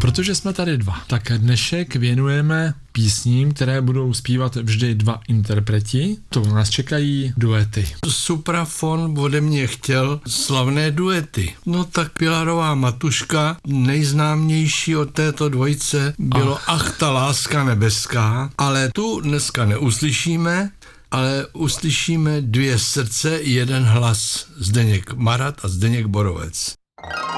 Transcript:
protože jsme tady dva, tak dnešek věnujeme písním, které budou zpívat vždy dva interpreti. To nás čekají duety. Suprafon ode mě chtěl slavné duety. No tak Pilarová Matuška, nejznámější od této dvojice bylo Ach ta láska nebeská, ale tu dneska neuslyšíme, ale uslyšíme Dvě srdce, jeden hlas, Zdeněk Marat a Zdeněk Borovec.